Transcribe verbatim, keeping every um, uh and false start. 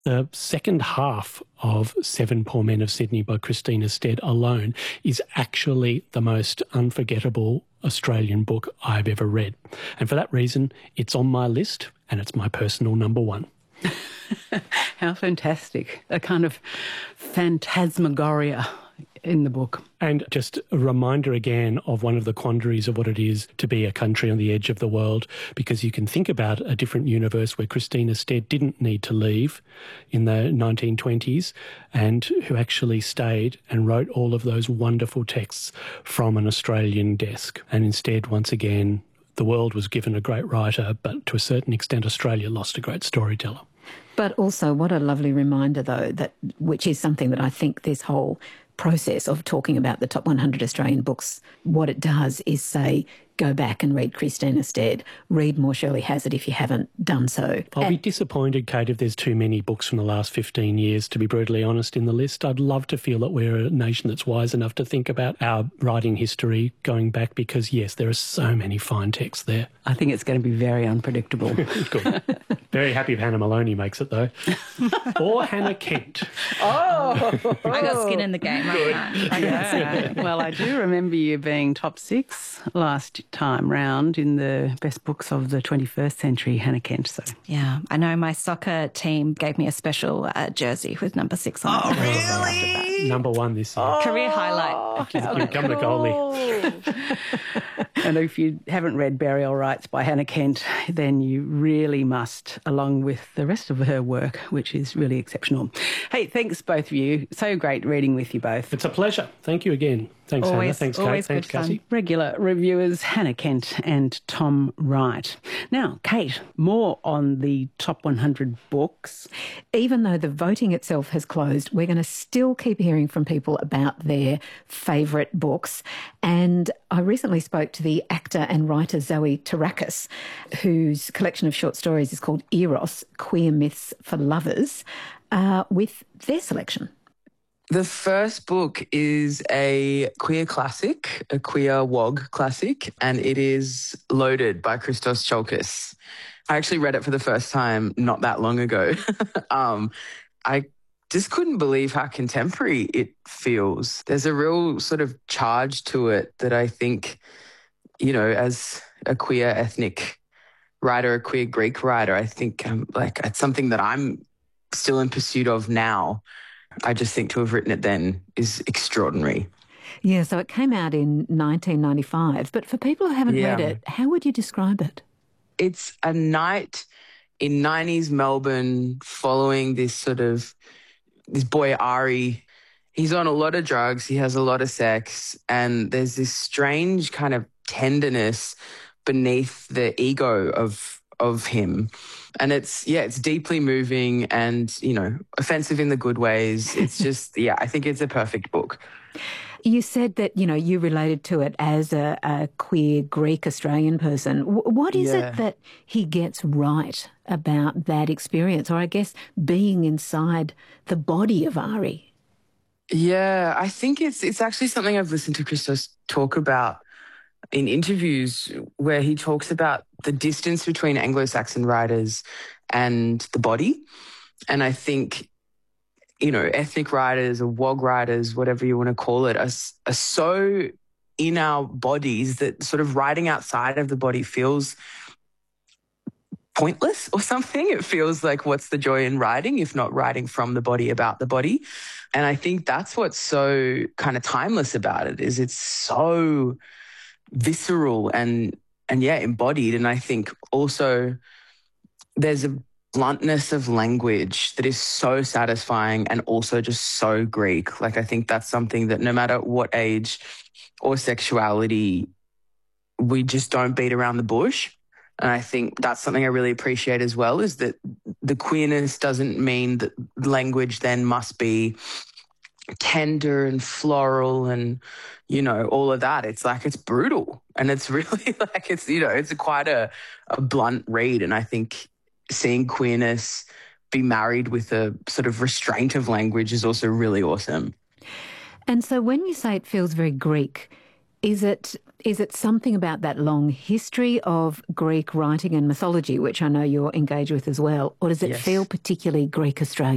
The second half of Seven Poor Men of Sydney by Christina Stead alone is actually the most unforgettable Australian book I've ever read. And for that reason, it's on my list and it's my personal number one. How fantastic. A kind of phantasmagoria in the book. And just a reminder again of one of the quandaries of what it is to be a country on the edge of the world, because you can think about a different universe where Christina Stead didn't need to leave in the nineteen twenties and who actually stayed and wrote all of those wonderful texts from an Australian desk. And instead, once again, the world was given a great writer, but to a certain extent, Australia lost a great storyteller. But also, what a lovely reminder, though, that which is something that I think this whole process of talking about the top one hundred Australian books, what it does is say, go back and read Christina Stead, read more Shirley Hazzard if you haven't done so. I'll and be disappointed, Kate, if there's too many books from the last fifteen years, to be brutally honest, in the list. I'd love to feel that we're a nation that's wise enough to think about our writing history going back because, yes, there are so many fine texts there. I think it's going to be very unpredictable. Good. Very happy if Hannah Maloney makes it, though. Or Hannah Kent. Oh! I got skin in the game. Right? I Yeah. Well, I do remember you being top six last time round in the best books of the twenty-first century, Hannah Kent. So Yeah, I know my soccer team gave me a special uh, jersey with number six on Oh, it. really? Number one this year. Oh, Career highlight. You've become the goalie. And if you haven't read Burial Rites by Hannah Kent, then you really must, along with the rest of her work, which is really exceptional. Hey, thanks both of you. So great reading with you both. It's a pleasure. Thank you again. Thanks, Always- Hannah. Thanks, Kate. always Thanks, good fun. Cassie. Regular reviewers Hannah Kent and Tom Wright. Now, Kate, more on the top one hundred books. even though the voting itself has closed, we're going to still keep hearing from people about their favourite books. And I recently spoke to the actor and writer Zoe Terakis, whose collection of short stories is called Eros, Queer Myths for Lovers, uh, with their selection. The first book is a queer classic, a queer W O G classic, and it is Loaded by Christos Tsiolkas. I actually read it for the first time not that long ago. um, I just couldn't believe how contemporary it feels. There's a real sort of charge to it that I think, you know, as a queer ethnic writer, a queer Greek writer, I think um, like it's something that I'm still in pursuit of now. I just think to have written it then is extraordinary. Yeah, so it came out in nineteen ninety-five. But for people who haven't Yeah. read it, how would you describe it? It's a night in nineties Melbourne following this sort of, this boy Ari. He's on a lot of drugs, he has a lot of sex, and there's this strange kind of tenderness beneath the ego of of him. And it's, yeah, it's deeply moving and, you know, offensive in the good ways. It's just, yeah, I think it's a perfect book. You said that, you know, you related to it as a, a queer Greek Australian person. W- what is Yeah. it that he gets right about that experience, or I guess being inside the body of Ari? Yeah, I think it's it's actually something I've listened to Christos talk about in interviews, where he talks about the distance between Anglo-Saxon writers and the body. And I think, you know, ethnic writers or W O G writers, whatever you want to call it, are, are so in our bodies that sort of writing outside of the body feels pointless or something. It feels like, what's the joy in writing if not writing from the body about the body? And I think that's what's so kind of timeless about it, is it's so visceral and, and yeah, embodied. And I think also there's a bluntness of language that is so satisfying and also just so Greek. Like, I think that's something that no matter what age or sexuality, we just don't beat around the bush. And I think that's something I really appreciate as well, is that the queerness doesn't mean that language then must be tender and floral and, you know, all of that. It's like, it's brutal. And it's really like, it's, you know, it's a quite a, a blunt read. And I think seeing queerness be married with a sort of restraint of language is also really awesome. And so when you say it feels very Greek, is it is it something about that long history of Greek writing and mythology, which I know you're engaged with as well, or does it Yes. feel particularly Greek Australian?